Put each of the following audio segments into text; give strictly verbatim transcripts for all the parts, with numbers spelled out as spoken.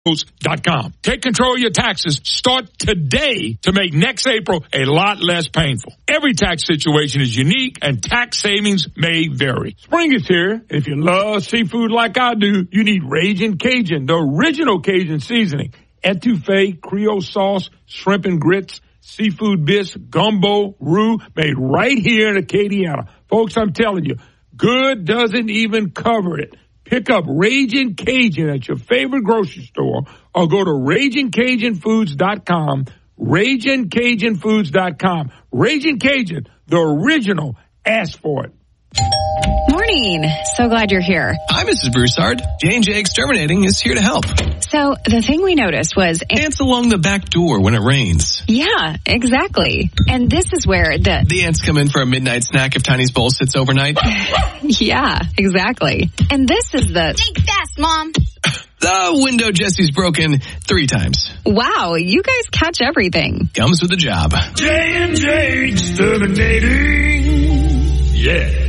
dot com. Take control of your taxes. Start today to make next April a lot less painful. Every tax situation is unique and tax savings may vary. Spring is here. If you love seafood like I do, you need Ragin' Cajun, the original Cajun seasoning. Etouffee, Creole sauce, shrimp and grits, seafood bisque, gumbo, roux, made right here in Acadiana. Folks, I'm telling you, good doesn't even cover it. Pick up Ragin' Cajun at your favorite grocery store or go to Ragin Cajun Foods dot com. Ragin Cajun Foods dot com. Ragin' Cajun, the original. Ask for it. Morning. So glad you're here. Hi, Missus Broussard. J and J Exterminating is here to help. So the thing we noticed was... Ants along the back door when it rains. Yeah, exactly. And this is where the... The ants come in for a midnight snack if Tiny's bowl sits overnight. Yeah, exactly. And this is the... Think fast, Mom. The window Jesse's broken three times. Wow, you guys catch everything. Comes with the job. J and J Exterminating. Yeah.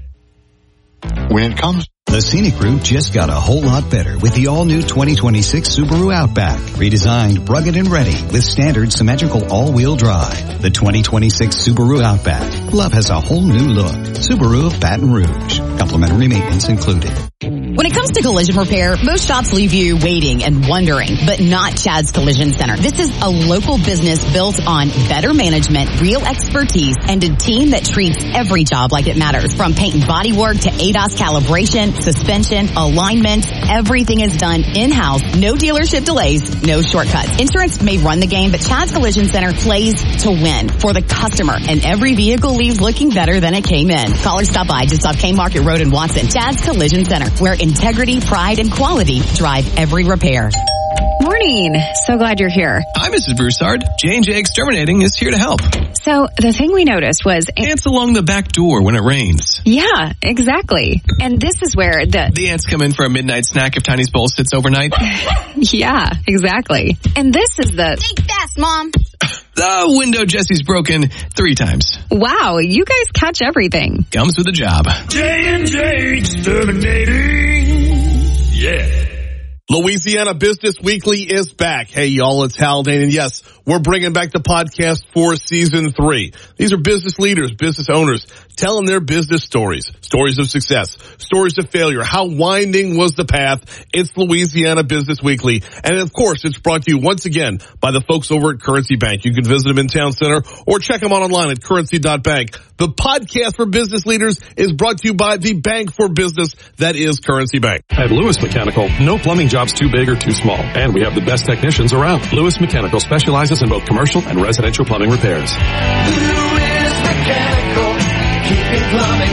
When it comes, the scenic route just got a whole lot better with the all-new twenty twenty-six Subaru Outback. Redesigned, rugged, and ready with standard symmetrical all-wheel drive. The twenty twenty-six Subaru Outback. Love has a whole new look. Subaru of Baton Rouge. Complimentary maintenance included. When it comes to collision repair, most shops leave you waiting and wondering, but not Chad's Collision Center. This is a local business built on better management, real expertise, and a team that treats every job like it matters. From paint and body work to A D A S calibration, suspension, alignment, everything is done in-house. No dealership delays, no shortcuts. Insurance may run the game, but Chad's Collision Center plays to win for the customer, and every vehicle leaves looking better than it came in. Call or stop by just off K Market Road in Watson. Chad's Collision Center, where integrity, pride, and quality drive every repair. Morning. So glad you're here. Hi, Missus Broussard. J and J Exterminating is here to help. So the thing we noticed was... Ants along the back door when it rains. Yeah, exactly. And this is where the... The ants come in for a midnight snack if Tiny's bowl sits overnight. Yeah, exactly. And this is the... Think fast, Mom. The window Jesse's broken three times. Wow, you guys catch everything. Comes with the job. J and J Exterminating. Yeah. Louisiana Business Weekly is back. Hey, y'all, it's Haldane, and yes, we're bringing back the podcast for season three. These are business leaders, business owners, telling their business stories, stories of success, stories of failure. How winding was the path? It's Louisiana Business Weekly. And of course, it's brought to you once again by the folks over at Currency Bank. You can visit them in Town Center or check them out online at currency dot bank. The podcast for business leaders is brought to you by the bank for business that is Currency Bank. At Lewis Mechanical, no plumbing job's too big or too small, and we have the best technicians around. Lewis Mechanical specializes in both commercial and residential plumbing repairs. Lewis Mechanical, keeping plumbing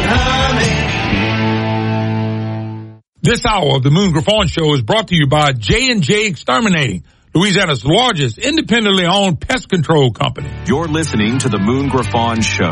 humming. This hour of the Moon Griffon Show is brought to you by J and J Exterminating, Louisiana's largest independently owned pest control company. You're listening to the Moon Griffon Show.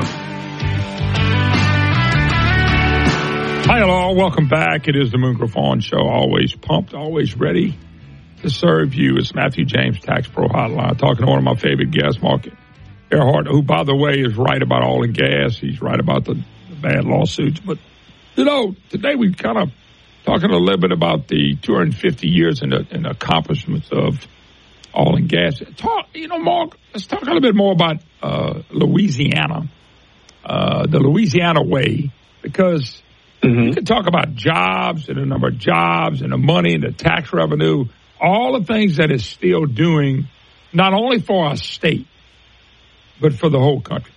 Hi, hello. Welcome back. It is the Moon Griffon Show. Always pumped, always ready to serve you. It's Matthew James, Tax Pro Hotline, talking to one of my favorite guests, Mark Earhart, who, by the way, is right about oil and gas. He's right about the, the bad lawsuits. But, you know, today we kind of talking a little bit about the two hundred fifty years and the, and the accomplishments of oil and gas. Talk, you know, Mark, let's talk a little bit more about uh, Louisiana, uh, the Louisiana way, because mm-hmm. you can talk about jobs and the number of jobs and the money and the tax revenue, all the things that it's still doing, not only for our state, but for the whole country.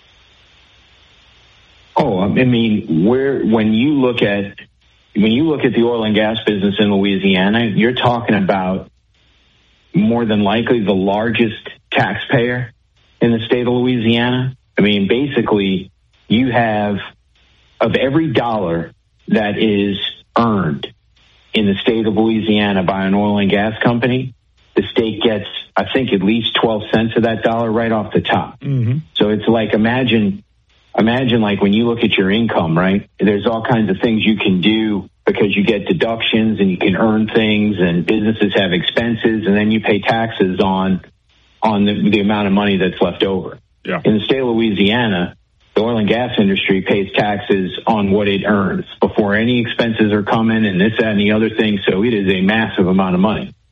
Oh, I mean, where when you look at when you look at the oil and gas business in Louisiana, you're talking about more than likely the largest taxpayer in the state of Louisiana. I mean, basically, you have, of every dollar that is earned in the state of Louisiana by an oil and gas company, the state gets, I think, at least twelve cents of that dollar right off the top. Mm-hmm. So it's like, imagine, imagine like when you look at your income, right? There's all kinds of things you can do because you get deductions and you can earn things, and businesses have expenses, and then you pay taxes on on the, the amount of money that's left over. Yeah. In the state of Louisiana, the oil and gas industry pays taxes on what it earns before any expenses are coming and this, that, and the other thing. So it is a massive amount of money.